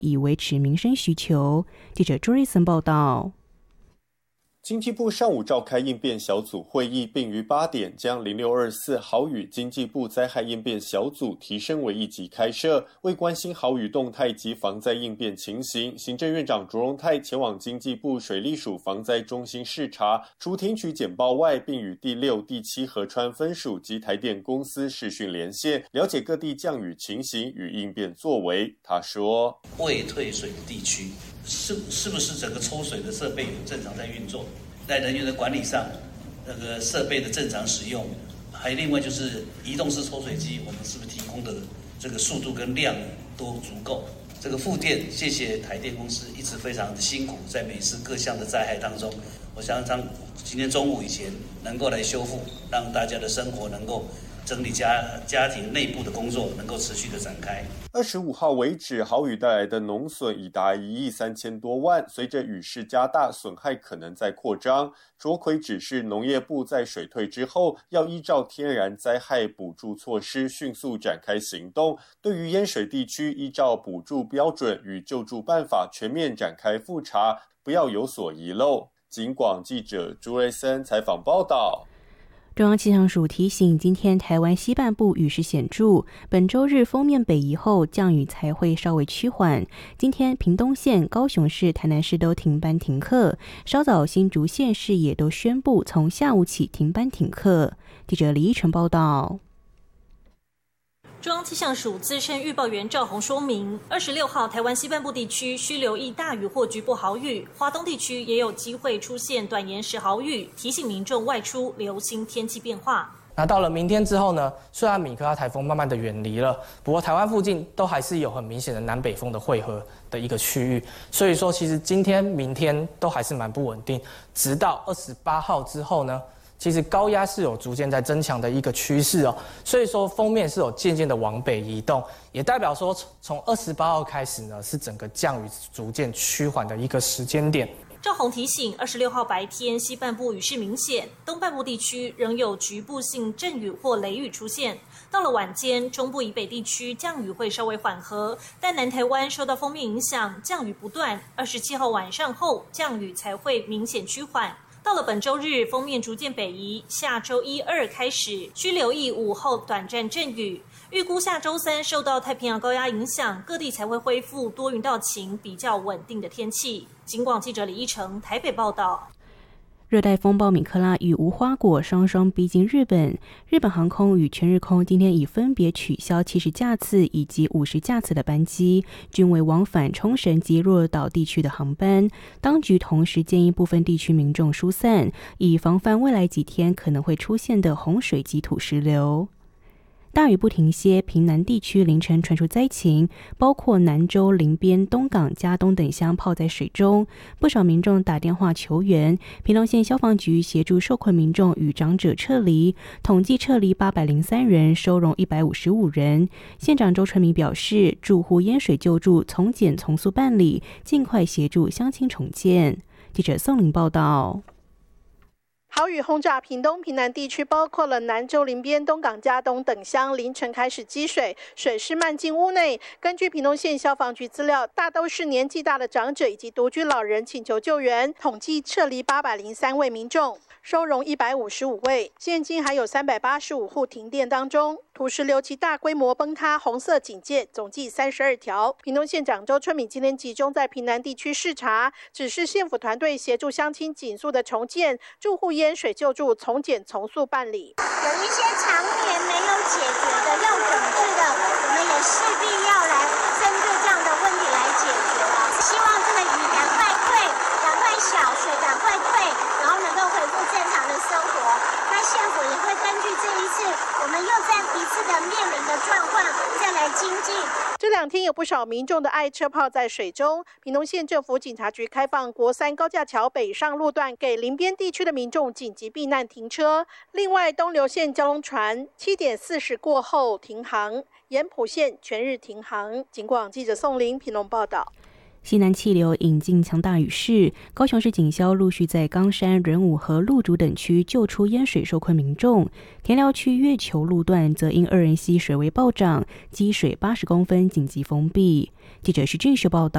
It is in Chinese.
以维持民生需求。记者朱瑞森报道。 经济部上午召开应变小组会议，并于8点将0624豪雨经济部灾害应变小组提升为1级开设。为关心豪雨动态及防灾应变情形，行政院长卓荣泰前往经济部水利署防灾中心视察，除听取简报外，并与第6、第7河川分署及台电公司视讯连线，了解各地降雨情形与应变作为。他说： 未退水的地区是不是整个抽水的设备有正常在运作？在人员的管理上，那个设备的正常使用，还有另外就是移动式抽水机，我们是不是提供的这个速度跟量都足够？这个复电，谢谢台电公司一直非常的辛苦，在每次各项的灾害当中，我相信今天中午以前能够来修复，让大家的生活能够整理家庭内部的工作能够持续的展开。 25号为止，豪雨带来的农损已达1亿3千多万，随着雨势加大，损害可能在扩张。卓奎指示农业部在水退之后，要依照天然灾害补助措施迅速展开行动，对于淹水地区依照补助标准与救助办法全面展开复查，不要有所遗漏。警广记者朱瑞森采访报道。 中央气象署提醒，今天台湾西半部雨势显著，本周日锋面北移后，降雨才会稍微趋缓。今天屏东县、高雄市、台南市都停班停课，稍早新竹县市也都宣布从下午起停班停课。记者李依晨报道。 中央气象署资深预报员赵宏说明，26号台湾西半部地区需留意大雨或局部豪雨，华东地区也有机会出现短延时豪雨，提醒民众外出留心天气变化。 那到了明天之后呢，虽然米克拉台风慢慢的远离了，不过台湾附近都还是有很明显的南北风的汇合的一个区域，所以说其实今天、明天都还是蛮不稳定，直到28号之后呢，其实高压是有逐渐在增强的一个趋势哦，所以说锋面是有渐渐的往北移动，也代表说从28号开始呢，是整个降雨逐渐趋缓的一个时间点。 赵宏提醒，26号白天西半部雨势明显，东半部地区仍有局部性阵雨或雷雨出现。到了晚间，中部以北地区降雨会稍微缓和，但南台湾受到锋面影响，降雨不断。27号晚上后，降雨才会明显趋缓。到了本周日，锋面逐渐北移，下周1、2开始需留意午后短暂阵雨。预估下周3受到太平洋高压影响，各地才会恢复多云到晴、比较稳定的天气。警广记者李依成台北报道。 热带风暴米克拉与无花果双双逼近日本，日本航空与全日空今天已分别取消70架次以及50架次的班机，均为往返冲绳及鹿儿岛地区的航班。当局同时建议部分地区民众疏散，以防范未来几天可能会出现的洪水及土石流。大雨不停歇，屏南地区凌晨传出灾情，包括南州、林边、东港、嘉东等乡泡在水中，不少民众打电话求援。屏东县消防局协助受困民众与长者撤离，统计撤离803人，收容155人。县长周春米表示，住户淹水救助从简从速办理，尽快协助乡亲重建。记者宋玲报道。 豪雨轰炸屏东、屏南地区，包括了南州、林边、东港、嘉东等乡，凌晨开始积水，水势漫进屋内。根据屏东县消防局资料，大都是年纪大的长者以及独居老人请求救援，统计撤离803位民众，收容155位。现今还有385户停电当中。土石流其大规模崩塌，红色警戒总计32条。屏东县长周春米今天集中在屏南地区视察，指示县府团队协助乡亲紧速的重建，住户淹水救助从简从速办理。 有一些常年没有解决的要整治的，我们也势必要来针对这样的问题来解决了。希望这个雨赶快退，赶快小，水赶快退，然后能够恢复正常的生活。那县府也会根据这一次我们又在一次的面临的状况再来精进。 这2天有不少民众的爱车泡在水中，屏东县政府警察局开放国三高架桥北上路段给林边地区的民众紧急避难停车。另外，东流线交通船7点40过后停航，盐埔线全日停航。警广记者宋玲屏东报道。 西南气流引进强大雨势，高雄市警消陆续在冈山、仁武和鹿竹等区救出淹水受困民众。田寮区月球路段则因2人溪水位暴涨，积水80公分，紧急封闭。记者徐俊秀报道。